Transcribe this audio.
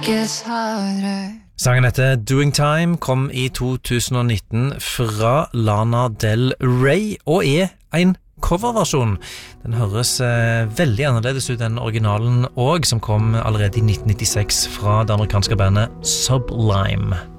Sangen heter Doing Time, kom i 2019 fra Lana Del Rey og en coverversjon. Den høres veldig annerledes ut enn originalen og som kom allerede i 1996 fra det amerikanske bandet Sublime.